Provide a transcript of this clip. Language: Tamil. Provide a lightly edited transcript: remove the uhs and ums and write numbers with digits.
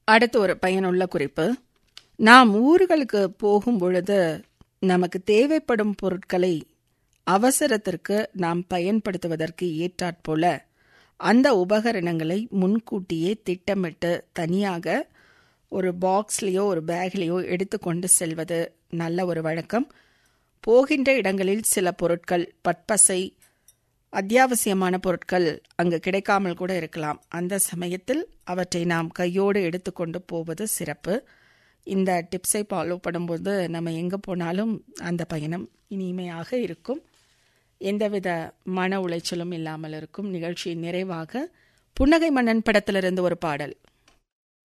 அடுத்து ஒரு பயனுள்ள குறிப்பு. நாம் ஊர்களுக்கு போகும் பொழுது நமக்கு தேவைப்படும் பொருட்களை அவசரத்திற்கு நாம் பயன்படுத்துவதற்கு ஏற்றாற்போல அந்த உபகரணங்களை முன்கூட்டியே திட்டமிட்டு தனியாக ஒரு பாக்ஸ்லேயோ ஒரு பேக்லேயோ எடுத்துக்கொண்டு செல்வது நல்ல ஒரு வழக்கம். போகின்ற இடங்களில் சில பொருட்கள், பற்பசை, அத்தியாவசியமான பொருட்கள் அங்கு கிடைக்காமல் கூட இருக்கலாம். அந்த சமயத்தில் அவற்றை நாம் கையோடு எடுத்துக்கொண்டு போவது சிறப்பு. இந்த டிப்ஸை ஃபாலோ பண்ணும்போது நம்ம எங்கே போனாலும் அந்த பயணம் இனிமையாக இருக்கும், எந்தவித மன உளைச்சலும் இல்லாமல் இருக்கும். நிகழ்ச்சியின் நிறைவாக புன்னகை மன்னன் படத்திலிருந்து ஒரு பாடல்.